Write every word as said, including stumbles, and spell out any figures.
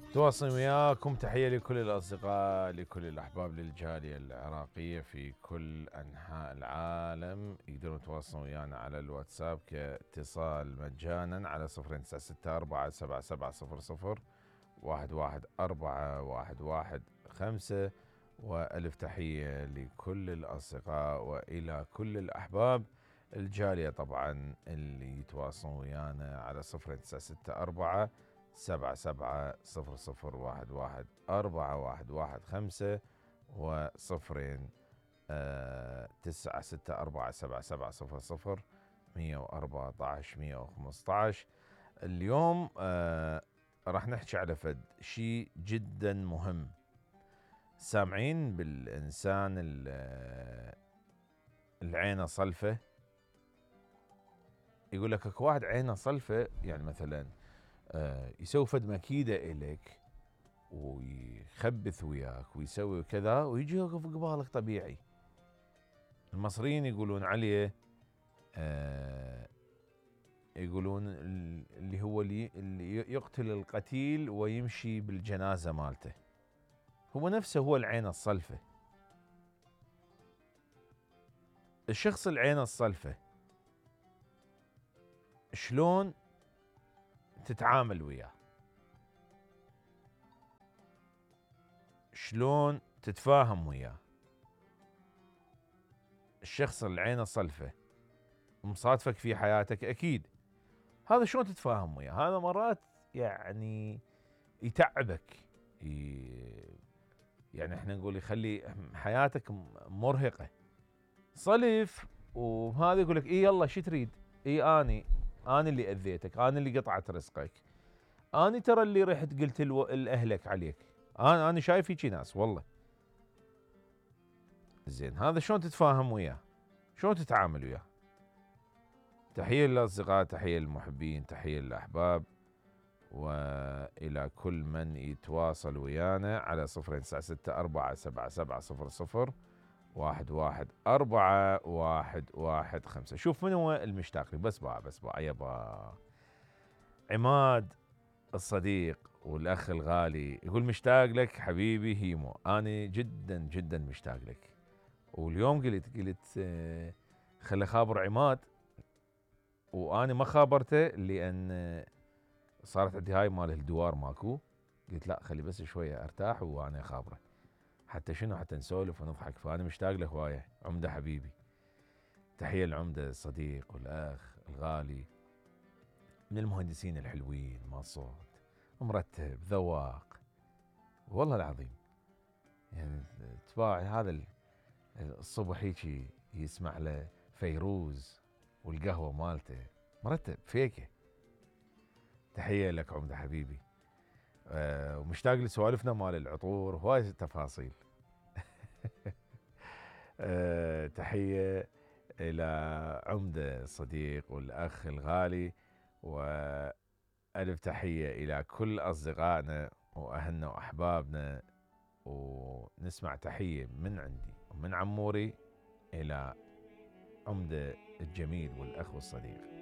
تواصل وياكم. تحية لكل الأصدقاء، لكل الأحباب للجالية العراقية في كل أنحاء العالم. يقدرون يتواصلون ويانا على الواتساب كاتصال مجانا على صفر تسعة ستة أربعة سبعة سبعة صفر صفر واحد واحد أربعة واحد واحد خمسة. وألف تحية لكل الأصدقاء وإلى كل الأحباب الجالية طبعا اللي يتواصلون ويانا على صفر تسعة ستة أربعة سبعة سبعة صفر صفر واحد واحد أربعة واحد واحد خمسة وصفرين آه تسعة ستة أربعة سبعة سبعة صفر صفر مية وأربعة عشر مية وخمسة عشر. اليوم آه راح نحكي على فد شيء جدا مهم. سامعين بالإنسان العينة صلفة؟ يقول لك اكو واحد عينه صلفة، يعني مثلا آه يسوي فد مكيدة إليك ويخبث وياك ويسوي كذا ويجي يوقف قبالك طبيعي. المصريين يقولون عليه آه يقولون اللي هو اللي, اللي يقتل القتيل ويمشي بالجنازة مالته، هو نفسه هو العين الصلفة. الشخص العين الصلفة شلون تتعامل وياه؟ شلون تتفاهم وياه؟ الشخص العين الصلفة مصادفك في حياتك أكيد، هذا شلون تتفاهم وياه؟ هذا مرات يعني يتعبك، يعني احنا نقول يخلي حياتك مرهقة. صلف وهذا يقول لك اي يلا شو تريد؟ اي اني انا اللي اذيتك، انا اللي قطعت رزقك، انا ترى اللي رحت قلت لاهلك عليك، انا انا شايف هيجي ناس والله. زين هذا شلون تتفاهم وياه؟ شلون تتعامل وياه؟ تحية للأصدقاء، تحية للمحبين، تحية للأحباب، وإلى كل من يتواصل ويانا على صفر تسعة ستة أربعة سبعة سبعة صفر صفر واحد واحد أربعة واحد واحد خمسة. شوف من هو المشتاق لي، بس بقى بس بقى يبا عماد الصديق والأخ الغالي يقول مشتاق لك حبيبي هيمو، أنا جدا جدا مشتاق لك. واليوم قلت قلت آه خلي خابر عماد، وأنا ما خابرته لأن صارت عندي هاي مال الدوار ماكو، قلت لا خلي بس شوية ارتاح وأنا خابره حتى شنو حتى نسولف ونضحك. فأنا مشتاق له هواية عمدة حبيبي. تحية العمدة الصديق والأخ الغالي، من المهندسين الحلوين، ما صوت مرتب ذواق والله العظيم. يعني تباعي هذا الصبح هيجي يسمع له فيروز والقهوة مالته مرتب فيكه. تحية لك عمدة حبيبي. أه ومشتاق لسوالفنا مال العطور هواي تفاصيل. أه تحية إلى عمدة الصديق والأخ الغالي، وألف تحية إلى كل أصدقائنا وأهلنا وأحبابنا. ونسمع تحية من عندي ومن عموري إلى عمدة الجميل والأخ والصديق.